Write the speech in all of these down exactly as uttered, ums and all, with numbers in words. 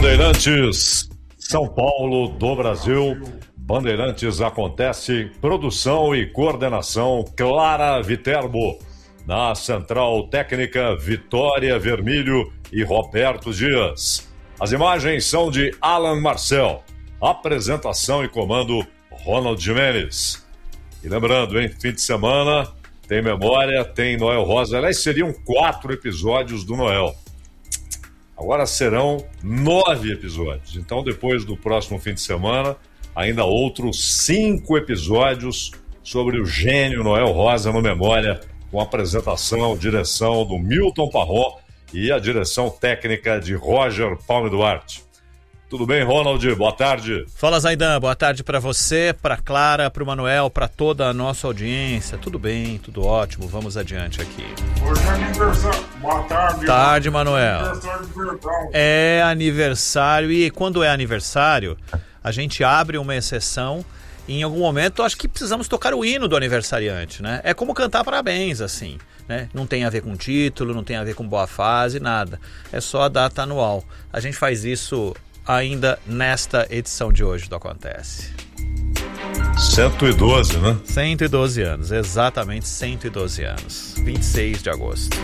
Bandeirantes, São Paulo do Brasil. Bandeirantes acontece, produção e coordenação Clara Viterbo. Na Central Técnica, Vitória Vermilho e Roberto Dias. As imagens são de Alan Marcel. Apresentação e comando, Ronald Jimenez. E lembrando, hein, fim de semana, tem memória, tem Noel Rosa. Aliás, seriam quatro episódios do Noel. Agora serão nove episódios. Então, depois do próximo fim de semana, ainda outros cinco episódios sobre o gênio Noel Rosa no Memória, com a apresentação, direção do Milton Parron e a direção técnica de Roger Palme Duarte. Tudo bem, Ronald? Boa tarde. Fala, Zaidan. Boa tarde para você, para Clara, para o Manuel, para toda a nossa audiência. Tudo bem, tudo ótimo. Vamos adiante aqui. Hoje é aniversário. Boa tarde. Tarde, Manuel. Aniversário de verdade. É aniversário e quando é aniversário, a gente abre uma exceção. E em algum momento, acho que precisamos tocar o hino do aniversariante, né? É como cantar parabéns, assim, né? Não tem a ver com título, não tem a ver com boa fase, nada. É só a data anual. A gente faz isso ainda nesta edição de hoje do Acontece. cento e doze, né? cento e doze anos, exatamente cento e doze anos. vinte e seis de agosto.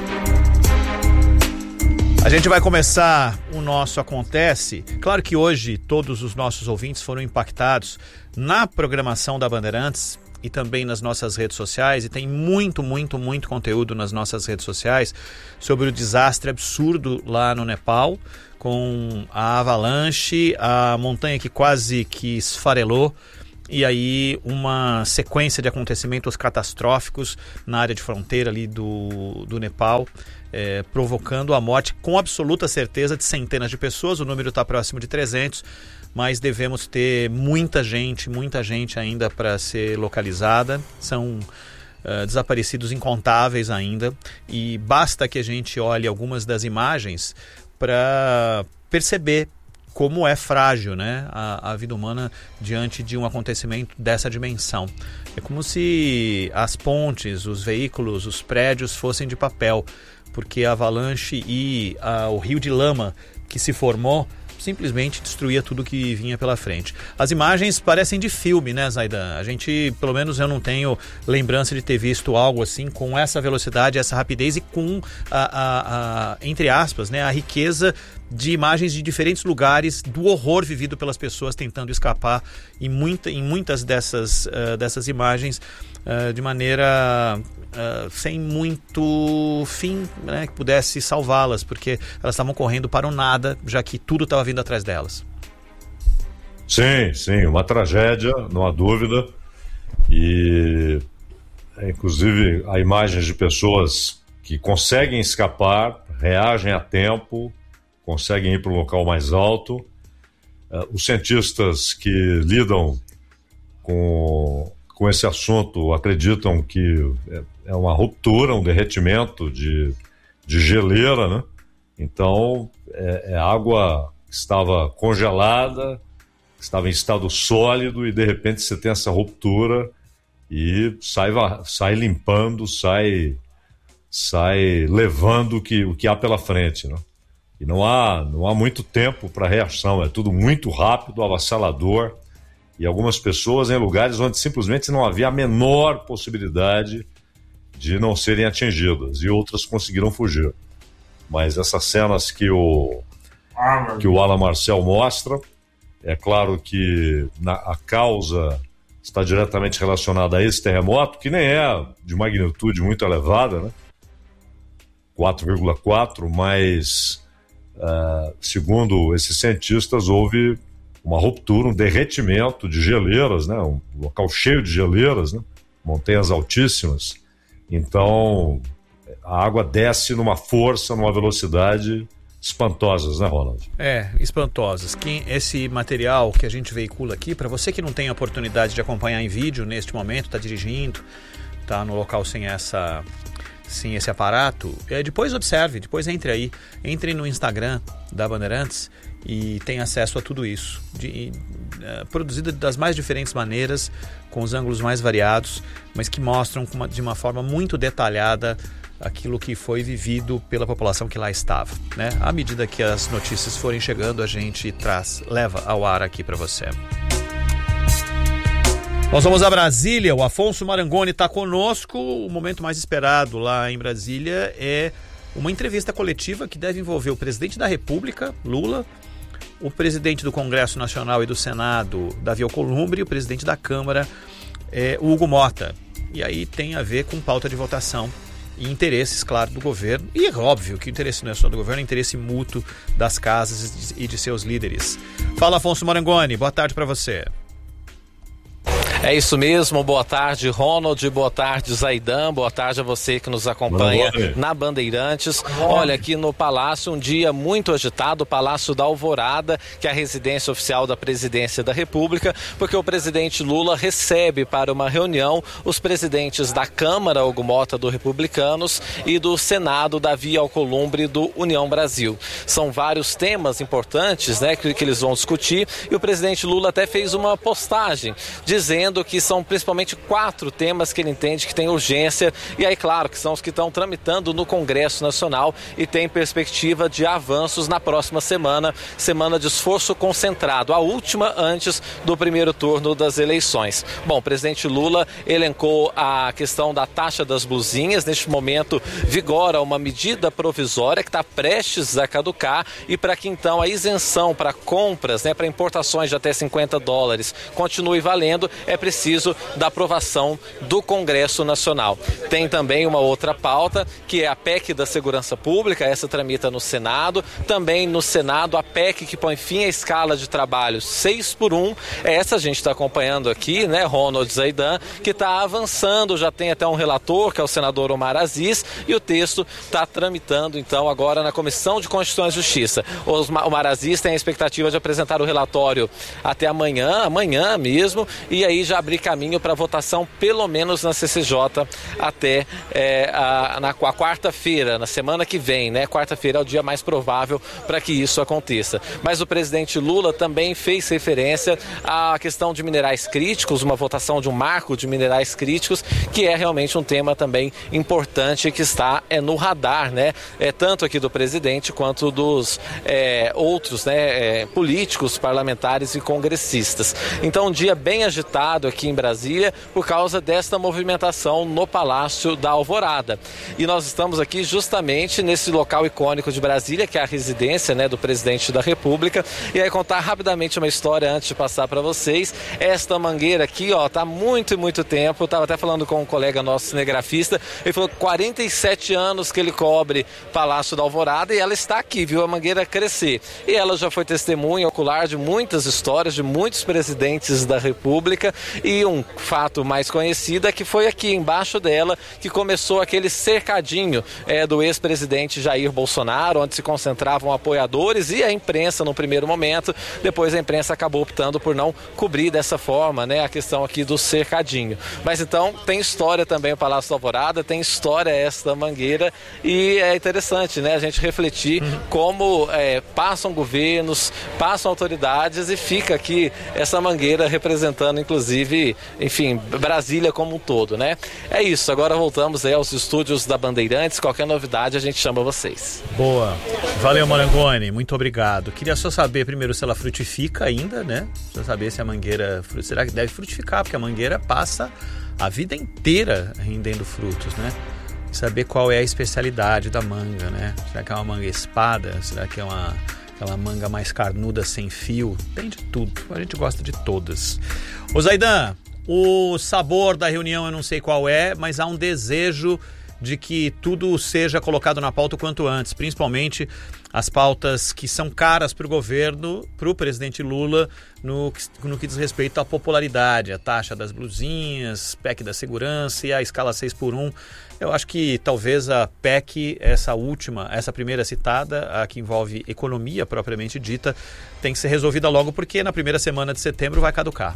A gente vai começar o nosso Acontece. Claro que hoje todos os nossos ouvintes foram impactados na programação da Bandeirantes e também nas nossas redes sociais, e tem muito, muito, muito conteúdo nas nossas redes sociais sobre o desastre absurdo lá no Nepal, com a avalanche, a montanha que quase que esfarelou, e aí uma sequência de acontecimentos catastróficos na área de fronteira ali do, do Nepal, é, provocando a morte com absoluta certeza de centenas de pessoas. O número está próximo de trezentos, mas devemos ter muita gente, muita gente ainda para ser localizada. São uh, desaparecidos incontáveis ainda, e basta que a gente olhe algumas das imagens para perceber como é frágil, né, a, a vida humana diante de um acontecimento dessa dimensão. É como se as pontes, os veículos, os prédios fossem de papel, porque a avalanche e a, o rio de lama que se formou simplesmente destruía tudo que vinha pela frente. As imagens parecem de filme, né, Zaidan? A gente, pelo menos eu não tenho lembrança de ter visto algo assim com essa velocidade, essa rapidez e com, a, a, a, entre aspas, né, a riqueza de imagens de diferentes lugares, do horror vivido pelas pessoas tentando escapar, e muita, em muitas dessas, uh, dessas imagens uh, de maneira uh, sem muito fim, né, que pudesse salvá-las, porque elas estavam correndo para o nada, já que tudo estava vindo atrás delas. Sim, sim, uma tragédia, não há dúvida. E inclusive há imagens de pessoas que conseguem escapar, reagem a tempo, conseguem ir para um local mais alto. Uh, os cientistas que lidam com, com esse assunto acreditam que é, é uma ruptura, um derretimento de, de geleira, né? Então, é, é água que estava congelada, que estava em estado sólido, e de repente você tem essa ruptura e sai, sai limpando, sai, sai levando o que, o que há pela frente, né? E não há, não há muito tempo para reação, é tudo muito rápido, avassalador, e algumas pessoas em lugares onde simplesmente não havia a menor possibilidade de não serem atingidas, e outras conseguiram fugir. Mas essas cenas que o, que o Alan Marcel mostra, é claro que na, a causa está diretamente relacionada a esse terremoto, que nem é de magnitude muito elevada, né? quatro vírgula quatro, mas... Uh, segundo esses cientistas, houve uma ruptura, um derretimento de geleiras, né? Um local cheio de geleiras, né? Montanhas altíssimas. Então, a água desce numa força, numa velocidade espantosas, né, Ronald? É, espantosas. Que esse material que a gente veicula aqui, para você que não tem a oportunidade de acompanhar em vídeo neste momento, está dirigindo, está no local sem essa... sim, esse aparato, é, depois observe, depois entre aí, entre no Instagram da Bandeirantes e tem acesso a tudo isso, de, é, produzido das mais diferentes maneiras, com os ângulos mais variados, mas que mostram uma, de uma forma muito detalhada aquilo que foi vivido pela população que lá estava, né? À medida que as notícias forem chegando, a gente traz, leva ao ar aqui para você. Nós vamos a Brasília, o Afonso Marangoni está conosco. O momento mais esperado lá em Brasília é uma entrevista coletiva que deve envolver o presidente da República, Lula, o presidente do Congresso Nacional e do Senado, Davi Alcolumbre, e o presidente da Câmara, é, Hugo Mota. E aí tem a ver com pauta de votação e interesses, claro, do governo. E é óbvio que o interesse não é só do governo, é interesse mútuo das casas e de seus líderes. Fala, Afonso Marangoni, boa tarde para você. É isso mesmo, boa tarde Ronald, boa tarde Zaidan, boa tarde a você que nos acompanha na Bandeirantes. Olha, aqui no Palácio, um dia muito agitado, o Palácio da Alvorada, que é a residência oficial da Presidência da República, porque o presidente Lula recebe para uma reunião os presidentes da Câmara, Hugo Mota, do Republicanos, e do Senado, Davi Alcolumbre, do União Brasil. São vários temas importantes, né, que, que eles vão discutir, e o presidente Lula até fez uma postagem dizendo que são principalmente quatro temas que ele entende que tem urgência, e aí claro que são os que estão tramitando no Congresso Nacional e tem perspectiva de avanços na próxima semana, semana de esforço concentrado, a última antes do primeiro turno das eleições. Bom, o presidente Lula elencou a questão da taxa das blusinhas. Neste momento vigora uma medida provisória que está prestes a caducar, e para que então a isenção para compras, né, para importações de até cinquenta dólares continue valendo, é preciso da aprovação do Congresso Nacional. Tem também uma outra pauta, que é a P E C da Segurança Pública, essa tramita no Senado. Também no Senado, a P E C que põe fim à escala de trabalho seis por um. Essa a gente está acompanhando aqui, né, Ronald Zaidan, que está avançando, já tem até um relator, que é o senador Omar Aziz, e o texto está tramitando, então, agora na Comissão de Constituição e Justiça. O Omar Aziz tem a expectativa de apresentar o relatório até amanhã, amanhã mesmo, e aí já abrir caminho para votação, pelo menos na C C J, até é, a, na a quarta-feira, na semana que vem, né? Quarta-feira é o dia mais provável para que isso aconteça. Mas o presidente Lula também fez referência à questão de minerais críticos, uma votação de um marco de minerais críticos, que é realmente um tema também importante que está é, no radar, né? É, tanto aqui do presidente quanto dos é, outros, né, é, políticos, parlamentares e congressistas. Então, um dia bem agitado aqui em Brasília por causa desta movimentação no Palácio da Alvorada. E nós estamos aqui justamente nesse local icônico de Brasília, que é a residência, né, do presidente da República. E aí contar rapidamente uma história antes de passar para vocês. Esta mangueira aqui, ó, tá muito e muito tempo. Eu tava até falando com um colega nosso cinegrafista, ele falou quarenta e sete anos que ele cobre Palácio da Alvorada, e ela está aqui, viu a mangueira crescer. E ela já foi testemunha ocular de muitas histórias, de muitos presidentes da República. E um fato mais conhecido é que foi aqui embaixo dela que começou aquele cercadinho é, do ex-presidente Jair Bolsonaro, onde se concentravam apoiadores e a imprensa no primeiro momento. Depois a imprensa acabou optando por não cobrir dessa forma, né, a questão aqui do cercadinho. Mas então tem história também o Palácio da Alvorada, tem história esta mangueira, e é interessante, né, a gente refletir uhum. como é, passam governos, passam autoridades, e fica aqui essa mangueira representando inclusive, enfim, Brasília como um todo, né? É isso, agora voltamos aí aos estúdios da Bandeirantes. Qualquer novidade a gente chama vocês. Boa, valeu Marangoni, muito obrigado. Queria só saber primeiro se ela frutifica ainda, né? Só saber se a mangueira, será que deve frutificar, porque a mangueira passa a vida inteira rendendo frutos, né? Saber qual é a especialidade da manga, né? Será que é uma manga espada? Será que é uma aquela manga mais carnuda sem fio? Tem de tudo, a gente gosta de todas. Ô Zaidan, o sabor da reunião eu não sei qual é, mas há um desejo de que tudo seja colocado na pauta o quanto antes, principalmente as pautas que são caras para o governo, para o presidente Lula, no, no que diz respeito à popularidade, a taxa das blusinhas, P E C da segurança e a escala seis por um. Eu acho que talvez a P E C, essa última, essa primeira citada, a que envolve economia propriamente dita, tem que ser resolvida logo, porque na primeira semana de setembro vai caducar.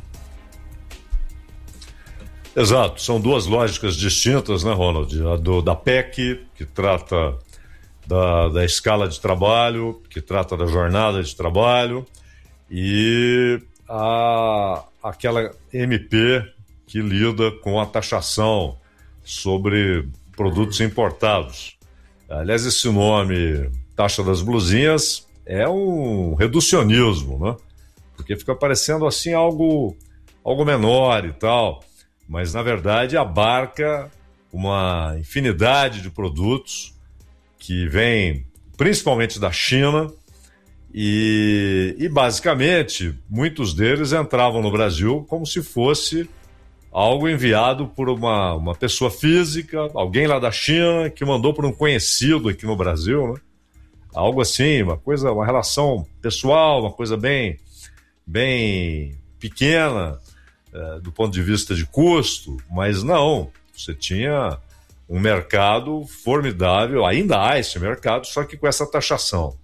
Exato, são duas lógicas distintas, né, Ronald? A do, da P E C, que trata da, da escala de trabalho, que trata da jornada de trabalho, e a, aquela M P que lida com a taxação sobre produtos importados. Aliás, esse nome, taxa das blusinhas, é um reducionismo, né? Porque fica parecendo assim algo, algo menor e tal, mas na verdade abarca uma infinidade de produtos que vêm principalmente da China e, e basicamente muitos deles entravam no Brasil como se fosse algo enviado por uma, uma pessoa física, alguém lá da China que mandou por um conhecido aqui no Brasil, né? Algo assim, uma coisa, uma relação pessoal, uma coisa bem, bem pequena é, do ponto de vista de custo, mas não, você tinha um mercado formidável, ainda há esse mercado, só que com essa taxação.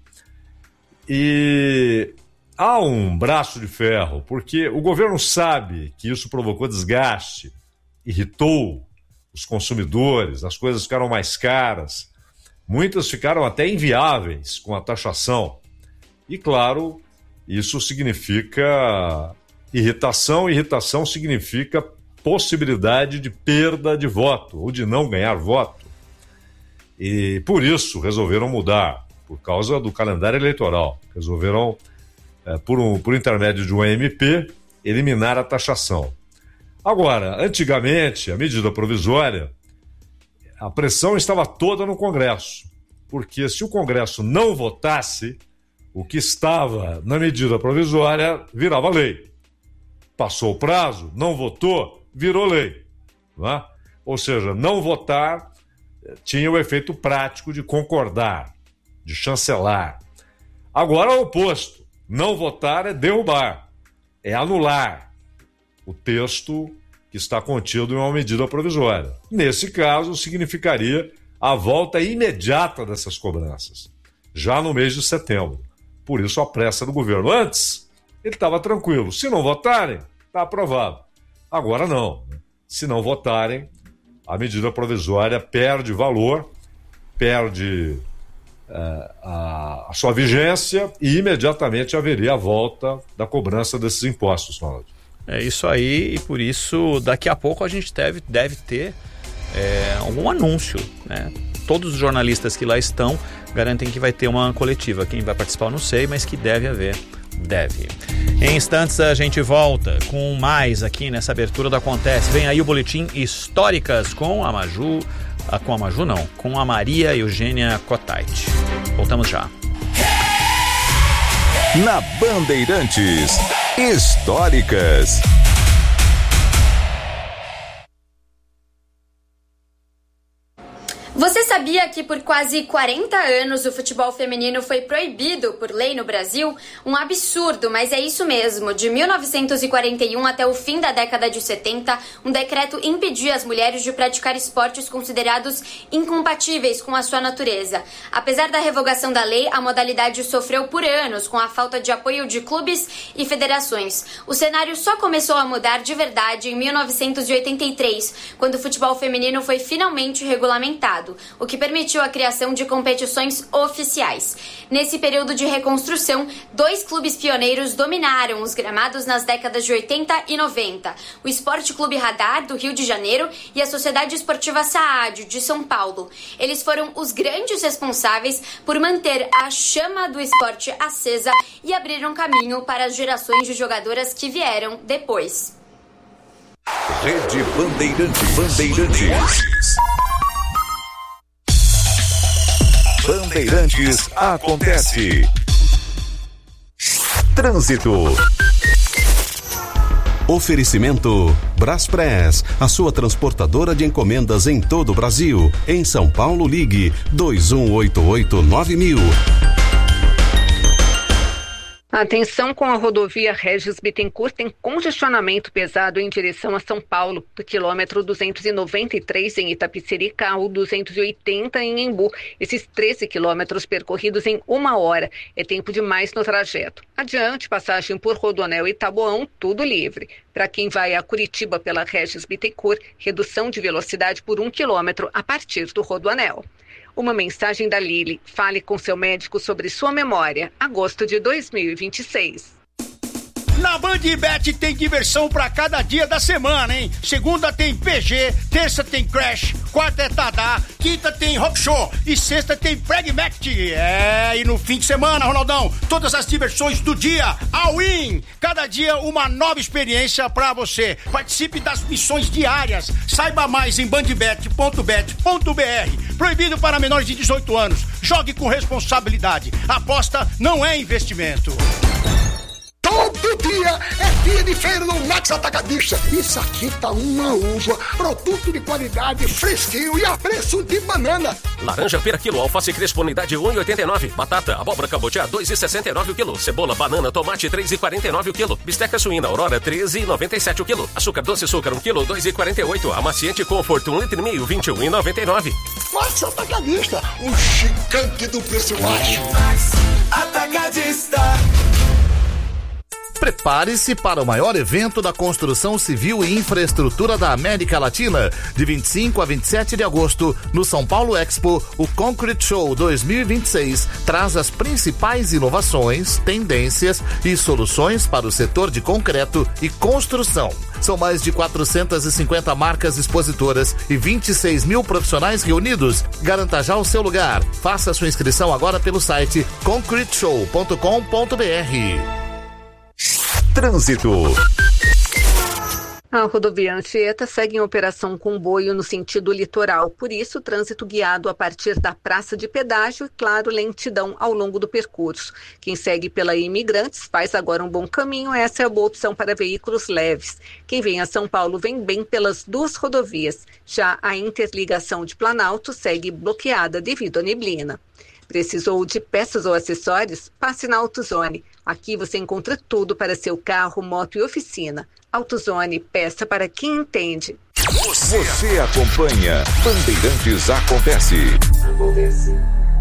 E há um braço de ferro, porque o governo sabe que isso provocou desgaste, irritou os consumidores, as coisas ficaram mais caras, muitas ficaram até inviáveis com a taxação. E, claro, isso significa irritação, irritação significa possibilidade de perda de voto, ou de não ganhar voto. E por isso resolveram mudar, por causa do calendário eleitoral. Resolveram, é, por, um, por intermédio de um M P, eliminar a taxação. Agora, antigamente, a medida provisória, a pressão estava toda no Congresso, porque se o Congresso não votasse, o que estava na medida provisória virava lei. Passou o prazo, não votou, virou lei. Não é? Ou seja, não votar tinha o efeito prático de concordar, de chancelar. Agora é o oposto. Não votar é derrubar, é anular o texto que está contido em uma medida provisória. Nesse caso, significaria a volta imediata dessas cobranças, já no mês de setembro. Por isso a pressa do governo. Antes, ele estava tranquilo. Se não votarem, está aprovado. Agora não. Se não votarem, a medida provisória perde valor, perde é, a, a sua vigência e imediatamente haveria a volta da cobrança desses impostos, Ronaldo. É isso aí, e por isso daqui a pouco a gente deve, deve ter é, algum anúncio, né? Todos os jornalistas que lá estão garantem que vai ter uma coletiva. Quem vai participar eu não sei, mas que deve haver, deve. Em instantes a gente volta com mais aqui nessa abertura do Acontece. Vem aí o boletim Históricas com a Maju, ah, com a Maju não, com a Maria Eugênia Cotait. Voltamos já. Na Bandeirantes, Históricas. Você sabia que por quase quarenta anos o futebol feminino foi proibido por lei no Brasil? Um absurdo, mas é isso mesmo. De mil novecentos e quarenta e um até o fim da década de setenta, um decreto impedia as mulheres de praticar esportes considerados incompatíveis com a sua natureza. Apesar da revogação da lei, a modalidade sofreu por anos com a falta de apoio de clubes e federações. O cenário só começou a mudar de verdade em mil novecentos e oitenta e três, quando o futebol feminino foi finalmente regulamentado, o que permitiu a criação de competições oficiais. Nesse período de reconstrução, dois clubes pioneiros dominaram os gramados nas décadas de oitenta e noventa, o Esporte Clube Radar, do Rio de Janeiro, e a Sociedade Esportiva Saadio, de São Paulo. Eles foram os grandes responsáveis por manter a chama do esporte acesa e abriram caminho para as gerações de jogadoras que vieram depois. Rede Bandeirantes. Bandeirantes. Bandeirantes acontece. Trânsito. Oferecimento Braspress, a sua transportadora de encomendas em todo o Brasil. Em São Paulo, ligue dois um oito oito nove mil. Atenção com a rodovia Regis Bittencourt, tem congestionamento pesado em direção a São Paulo, do quilômetro duzentos e noventa e três em Itapecerica ao duzentos e oitenta em Embu. Esses treze quilômetros percorridos em uma hora. É tempo demais no trajeto. Adiante, passagem por Rodoanel e Taboão, tudo livre. Para quem vai a Curitiba pela Regis Bittencourt, redução de velocidade por um quilômetro a partir do Rodoanel. Uma mensagem da Lili. Fale com seu médico sobre sua memória. Agosto de dois mil e vinte e seis. Na Bandbet tem diversão pra cada dia da semana, hein? Segunda tem P G, terça tem Crash, quarta é Tadá, quinta tem Rock Show e sexta tem Pragmatic. É, e no fim de semana, Ronaldão, todas as diversões do dia, all in. Cada dia uma nova experiência pra você. Participe das missões diárias. Saiba mais em bandbet ponto bet ponto b r. Proibido para menores de dezoito anos. Jogue com responsabilidade. Aposta não é investimento. Todo dia é dia de feira no Max Atacadista. Isso aqui tá uma uva, produto de qualidade, fresquinho e a preço de banana. Laranja pera quilo, alface crespo unidade um e oitenta e nove. Batata, abóbora cabotiá dois e sessenta e nove o quilo. Cebola, banana, tomate três e quarenta e nove o quilo. Bisteca suína Aurora treze e noventa e sete o quilo. Açúcar doce açúcar um quilo, dois e quarenta e oito. Amaciante Comfort um litro e meio, vinte e um e noventa e nove. Max Atacadista, o gigante do preço baixo. Max Atacadista. Prepare-se para o maior evento da construção civil e infraestrutura da América Latina. De vinte e cinco a vinte e sete de agosto, no São Paulo Expo, o Concrete Show dois mil e vinte e seis traz as principais inovações, tendências e soluções para o setor de concreto e construção. São mais de quatrocentas e cinquenta marcas expositoras e vinte e seis mil profissionais reunidos. Garanta já o seu lugar. Faça sua inscrição agora pelo site concrete show ponto com ponto b r. Trânsito. A rodovia Anchieta segue em operação comboio no sentido litoral. Por isso, trânsito guiado a partir da praça de pedágio e, claro, lentidão ao longo do percurso. Quem segue pela Imigrantes faz agora um bom caminho. Essa é a boa opção para veículos leves. Quem vem a São Paulo vem bem pelas duas rodovias. Já a interligação de Planalto segue bloqueada devido à neblina. Precisou de peças ou acessórios? Passe na AutoZone. Aqui você encontra tudo para seu carro, moto e oficina. AutoZone, peça para quem entende. Você, você acompanha Bandeirantes Acontece. Acontece.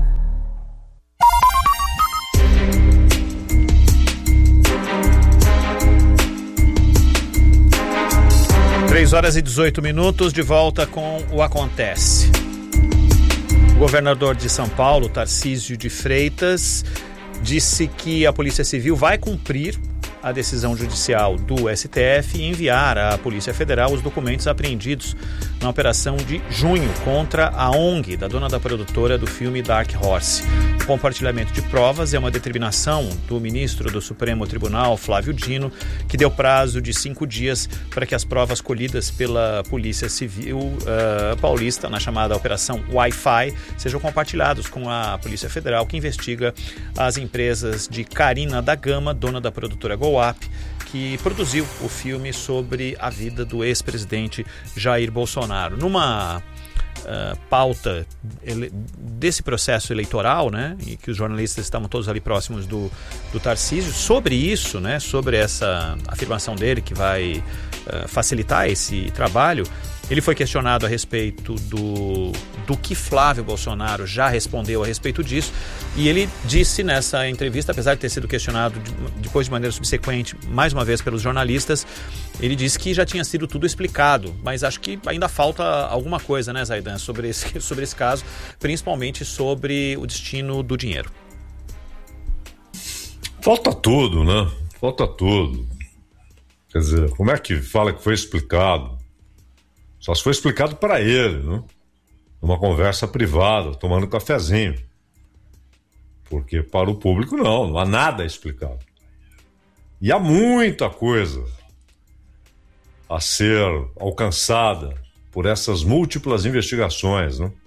três horas e dezoito minutos, de volta com o Acontece. O governador de São Paulo, Tarcísio de Freitas, disse que a Polícia Civil vai cumprir a decisão judicial do S T F e enviar à Polícia Federal os documentos apreendidos na operação de junho contra a O N G, da dona da produtora do filme Dark Horse. O compartilhamento de provas é uma determinação do ministro do Supremo Tribunal, Flávio Dino, que deu prazo de cinco dias para que as provas colhidas pela Polícia Civil uh, paulista, na chamada Operação Wi-Fi, sejam compartilhados com a Polícia Federal, que investiga as empresas de Carina da Gama, dona da produtora Go Up, que produziu o filme sobre a vida do ex-presidente Jair Bolsonaro. Numa uh, pauta ele, desse processo eleitoral, né, e que os jornalistas estavam todos ali próximos do, do Tarcísio, sobre isso, né, sobre essa afirmação dele que vai uh, facilitar esse trabalho, ele foi questionado a respeito do, do que Flávio Bolsonaro já respondeu a respeito disso, e ele disse nessa entrevista, apesar de ter sido questionado de, depois de maneira subsequente, mais uma vez pelos jornalistas, ele disse que já tinha sido tudo explicado, mas acho que ainda falta alguma coisa, né, Zaidan, sobre esse, sobre esse caso, principalmente sobre o destino do dinheiro. Falta tudo, né? Falta tudo. Quer dizer, como é que fala que foi explicado? Só se foi explicado para ele, né? Numa conversa privada, tomando um cafezinho. Porque para o público não, não há nada explicado. E há muita coisa a ser alcançada por essas múltiplas investigações, né?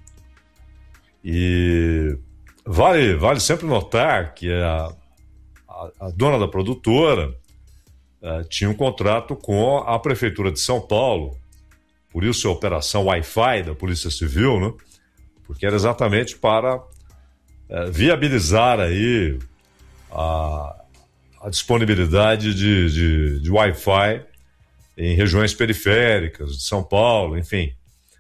E vale, vale sempre notar que a, a, a dona da produtora uh, tinha um contrato com a Prefeitura de São Paulo. Por isso a operação Wi-Fi da Polícia Civil, né? Porque era exatamente para é, viabilizar aí a, a disponibilidade de, de, de Wi-Fi em regiões periféricas de São Paulo, enfim.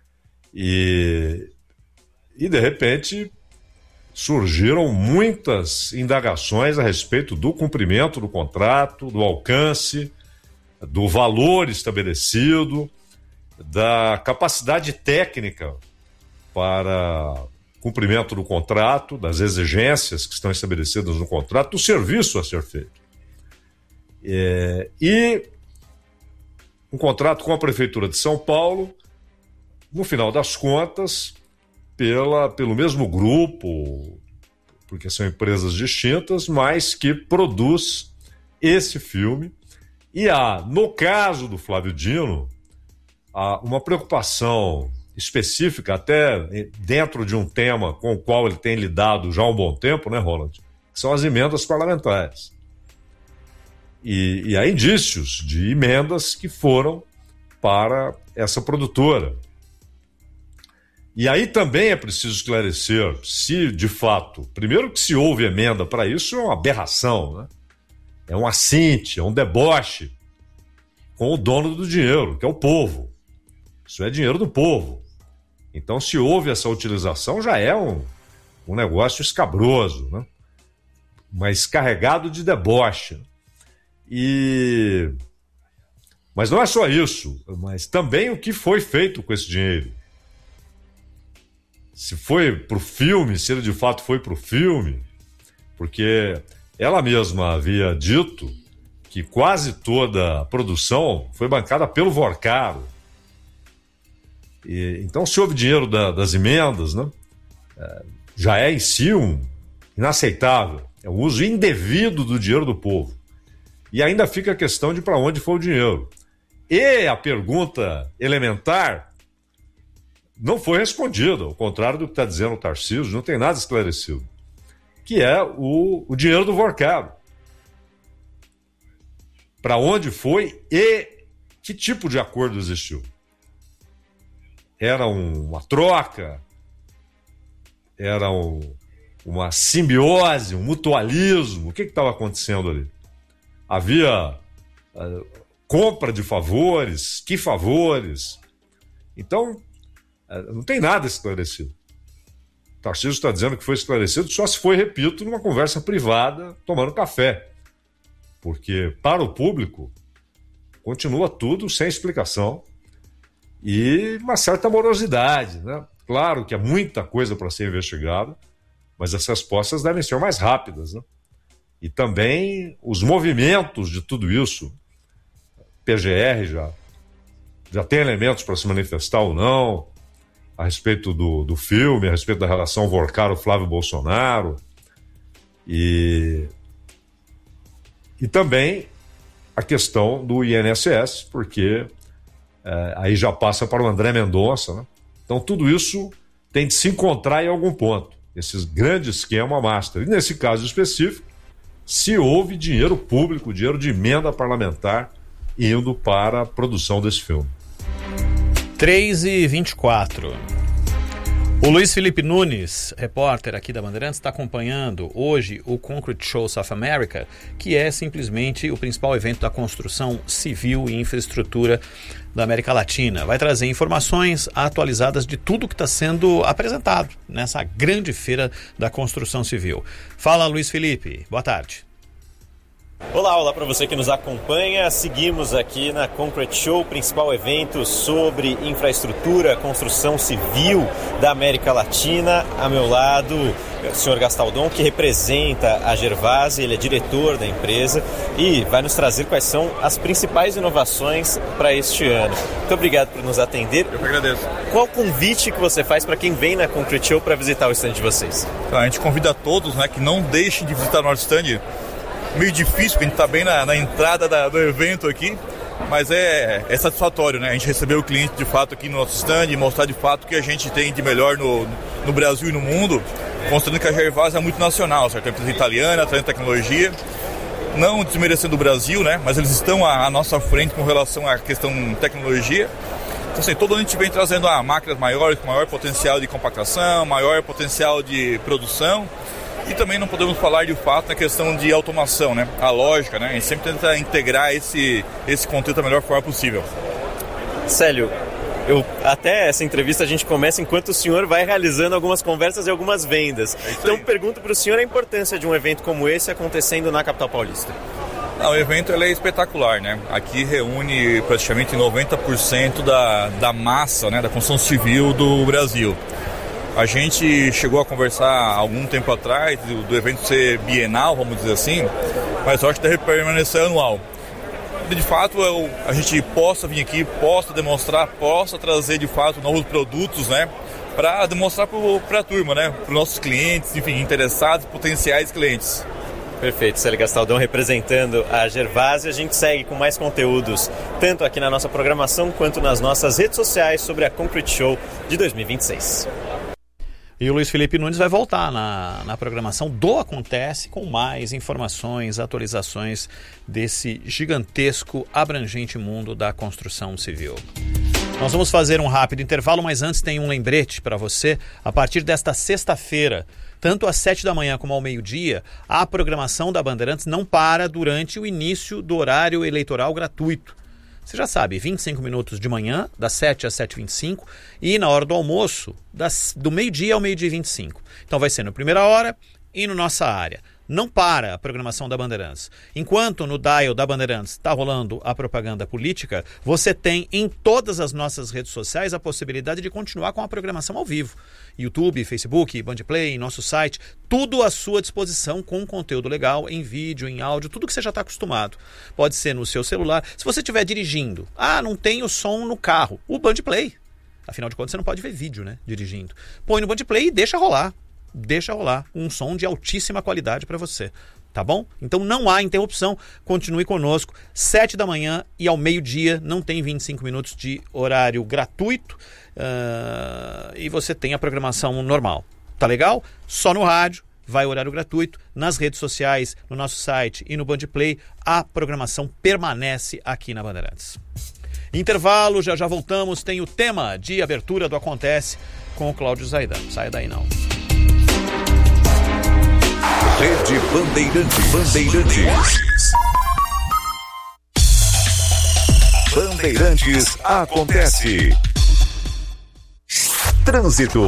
E, e de repente surgiram muitas indagações a respeito do cumprimento do contrato, do alcance, do valor estabelecido, da capacidade técnica para cumprimento do contrato, das exigências que estão estabelecidas no contrato, do serviço a ser feito. É, e um contrato com a Prefeitura de São Paulo, no final das contas, pela, pelo mesmo grupo, porque são empresas distintas, mas que produz esse filme. E há, no caso do Flávio Dino, há uma preocupação específica, até dentro de um tema com o qual ele tem lidado já há um bom tempo, né, Roland? Que são as emendas parlamentares. E, e há indícios de emendas que foram para essa produtora. E aí também é preciso esclarecer se, de fato, primeiro que se houve emenda para isso, é uma aberração, né? É um assinte, é um deboche com o dono do dinheiro, que é o povo. Isso é dinheiro do povo. Então, se houve essa utilização, já é um, um negócio escabroso, né? Mas carregado de deboche. E... Mas não é só isso, mas também o que foi feito com esse dinheiro. Se foi pro filme, se ele de fato foi pro filme, porque ela mesma havia dito que quase toda a produção foi bancada pelo Vorcaro. E, então, se houve dinheiro da, das emendas, né, é, já é em si um inaceitável. É o uso indevido do dinheiro do povo. E ainda fica a questão de para onde foi o dinheiro. E a pergunta elementar não foi respondida, ao contrário do que está dizendo o Tarcísio, não tem nada esclarecido, que é o, o dinheiro do Vorcaro. Para onde foi e que tipo de acordo existiu? Era um, uma troca? Era um, uma simbiose, um mutualismo? O que estava acontecendo ali? Havia uh, compra de favores? Que favores? Então, uh, não tem nada esclarecido. O Tarcísio está dizendo que foi esclarecido só se foi, repito, numa conversa privada, tomando café. Porque, para o público, continua tudo sem explicação e uma certa morosidade, né? Claro que é muita coisa para ser investigada, mas as respostas devem ser mais rápidas, né? E também os movimentos de tudo isso. P G R já, já tem elementos para se manifestar ou não a respeito do, do filme, a respeito da relação Vorcaro-Flávio Bolsonaro. E, e também a questão do I N S S, porque é, aí já passa para o André Mendonça, né? Então tudo isso tem de se encontrar em algum ponto, esse grande esquema master. E nesse caso específico, se houve dinheiro público, dinheiro de emenda parlamentar indo para a produção desse filme. três e vinte e quatro. O Luiz Felipe Nunes, repórter aqui da Bandeirantes, está acompanhando hoje o Concrete Show South America, que é simplesmente o principal evento da construção civil e infraestrutura da América Latina. Vai trazer informações atualizadas de tudo que está sendo apresentado nessa grande feira da construção civil. Fala, Luiz Felipe. Boa tarde. Olá, olá para você que nos acompanha. Seguimos aqui na Concrete Show, principal evento sobre infraestrutura, construção civil da América Latina. A meu lado, o senhor Gastaldon, que representa a Gervasi, ele é diretor da empresa e vai nos trazer quais são as principais inovações para este ano. Muito obrigado por nos atender. Eu que agradeço. Qual o convite que você faz para quem vem na Concrete Show para visitar o stand de vocês? A gente convida a todos, né, que não deixem de visitar o nosso stand. Meio difícil, porque a gente está bem na, na entrada da, do evento aqui, mas é, é satisfatório, né? A gente receber o cliente de fato aqui no nosso stand e mostrar de fato o que a gente tem de melhor no, no Brasil e no mundo, mostrando que a Gervasi é muito nacional, certo? É uma empresa italiana, trazendo tecnologia, não desmerecendo o Brasil, né? Mas eles estão à, à nossa frente com relação à questão tecnologia. Então, assim, todo ano a gente vem trazendo ah, máquinas maiores, com maior potencial de compactação, maior potencial de produção. E também não podemos falar de fato na questão de automação, né? A lógica, né? A gente sempre tenta integrar esse, esse conteúdo da melhor forma possível. Célio, eu, até essa entrevista a gente começa enquanto o senhor vai realizando algumas conversas e algumas vendas. É então aí. Pergunto para o senhor a importância de um evento como esse acontecendo na capital paulista. Não, o evento ele é espetacular, né? Aqui reúne praticamente noventa por cento da, da massa, né, da construção civil do Brasil. A gente chegou a conversar há algum tempo atrás do, do evento ser bienal, vamos dizer assim, mas eu acho que deve permanecer anual. De fato, eu, a gente possa vir aqui, possa demonstrar, possa trazer de fato novos produtos, né, para demonstrar para a turma, né, para os nossos clientes, enfim, interessados, potenciais clientes. Perfeito, Célio Gastaldão representando a Gervásia. A gente segue com mais conteúdos, tanto aqui na nossa programação quanto nas nossas redes sociais sobre a Concrete Show de dois mil e vinte e seis. E o Luiz Felipe Nunes vai voltar na, na programação do Acontece com mais informações, atualizações desse gigantesco, abrangente mundo da construção civil. Nós vamos fazer um rápido intervalo, mas antes tem um lembrete para você. A partir desta sexta-feira, tanto às sete da manhã como ao meio-dia, a programação da Bandeirantes não para durante o início do horário eleitoral gratuito. Você já sabe, vinte e cinco minutos de manhã, das sete às sete e vinte e cinco, e na hora do almoço, das, do meio-dia ao meio-dia e vinte e cinco. Então vai ser na primeira hora e no Nossa Área. Não para a programação da Bandeirantes. Enquanto no dial da Bandeirantes está rolando a propaganda política, você tem em todas as nossas redes sociais a possibilidade de continuar com a programação ao vivo. YouTube, Facebook, Bandplay, nosso site, tudo à sua disposição com conteúdo legal, em vídeo, em áudio, tudo que você já está acostumado. Pode ser no seu celular. Se você estiver dirigindo, ah, não tem o som no carro, o Bandplay. Afinal de contas, você não pode ver vídeo, né, dirigindo. Põe no Bandplay e deixa rolar. Deixa rolar um som de altíssima qualidade para você, tá bom? Então não há interrupção, continue conosco, sete da manhã e ao meio-dia, não tem vinte e cinco minutos de horário gratuito uh, e você tem a programação normal, tá legal? Só no rádio, vai horário gratuito, nas redes sociais, no nosso site e no Bandplay, a programação permanece aqui na Bandeirantes. Intervalo, já já voltamos, tem o tema de abertura do Acontece com o Cláudio Zaidan, saia daí não. Rede Bandeirantes. Bandeirantes. Bandeirantes acontece. Trânsito.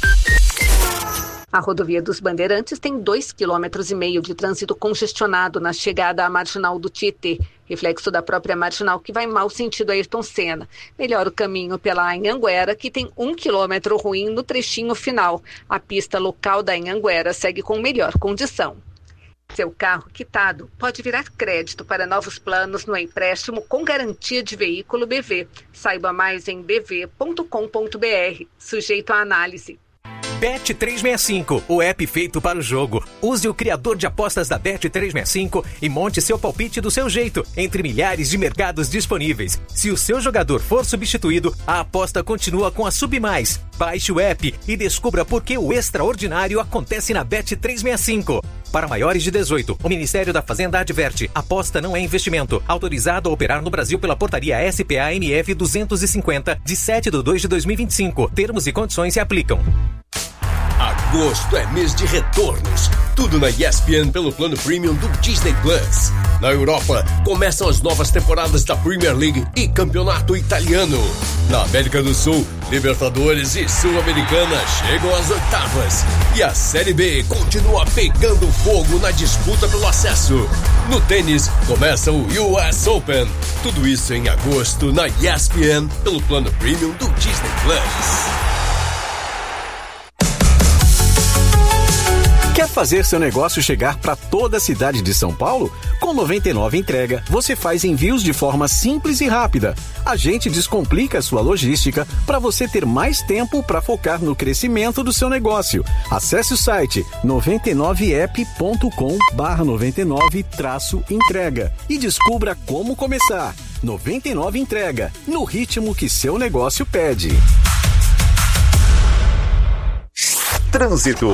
A rodovia dos Bandeirantes tem dois quilômetros e meio de trânsito congestionado na chegada à Marginal do Tietê, reflexo da própria Marginal que vai mal sentido Ayrton Senna. Melhora o caminho pela Anhanguera, que tem um quilômetro ruim no trechinho final. A pista local da Anhanguera segue com melhor condição. Seu carro quitado pode virar crédito para novos planos no empréstimo com garantia de veículo B V. Saiba mais em b v ponto com ponto b r. Sujeito à análise. Bet trezentos e sessenta e cinco, o app feito para o jogo. Use o criador de apostas da Bet trezentos e sessenta e cinco e monte seu palpite do seu jeito, entre milhares de mercados disponíveis. Se o seu jogador for substituído, a aposta continua com a Submais. Baixe o app e descubra por que o extraordinário acontece na Bet trezentos e sessenta e cinco. Para maiores de dezoito, o Ministério da Fazenda adverte: aposta não é investimento. Autorizado a operar no Brasil pela portaria S P A M F duzentos e cinquenta, de sete de dois de dois mil e vinte e cinco. Termos e condições se aplicam. Agosto é mês de retornos. Tudo na E S P N pelo plano Premium do Disney Plus. Na Europa, começam as novas temporadas da Premier League e Campeonato Italiano. Na América do Sul, Libertadores e Sul-Americana chegam às oitavas. E a Série B continua pegando fogo na disputa pelo acesso. No tênis, começa o U S Open. Tudo isso em agosto na E S P N pelo plano Premium do Disney Plus. Quer fazer seu negócio chegar para toda a cidade de São Paulo? Com noventa e nove Entrega, você faz envios de forma simples e rápida. A gente descomplica a sua logística para você ter mais tempo para focar no crescimento do seu negócio. Acesse o site noventa e nove app ponto com barra noventa e nove traço entrega e descubra como começar. noventa e nove Entrega, no ritmo que seu negócio pede. Trânsito.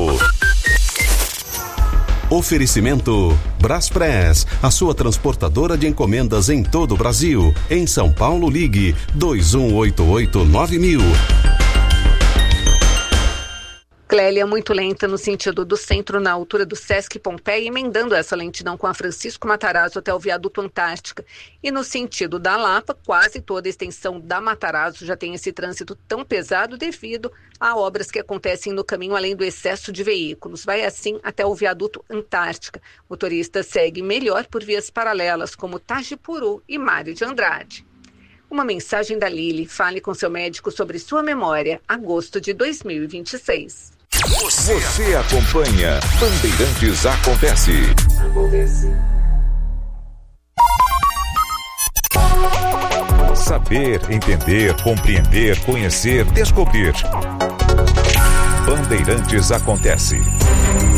Oferecimento Braspress, a sua transportadora de encomendas em todo o Brasil. Em São Paulo, ligue dois um oito oito nove mil. Clélia muito lenta no sentido do centro, na altura do Sesc Pompeia, emendando essa lentidão com a Francisco Matarazzo até o viaduto Antártica. E no sentido da Lapa, quase toda a extensão da Matarazzo já tem esse trânsito tão pesado devido a obras que acontecem no caminho além do excesso de veículos. Vai assim até o viaduto Antártica. O motorista segue melhor por vias paralelas, como Tajipuru e Mário de Andrade. Uma mensagem da Lili. Fale com seu médico sobre sua memória. Agosto de dois mil e vinte e seis. Você, Você acompanha Bandeirantes Acontece. Acontece. Saber, entender, compreender, conhecer, descobrir. Bandeirantes Acontece.